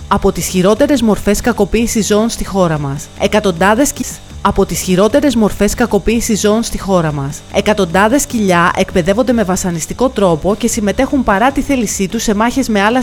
από τις χειρότερες μορφές κακοποίησης ζώων στη χώρα μας. Από τις χειρότερες μορφές κακοποίησης ζώων στη χώρα μας. Εκατοντάδες σκυλιά εκπαιδεύονται με βασανιστικό τρόπο και συμμετέχουν παρά τη θέλησή τους σε μάχες με άλλα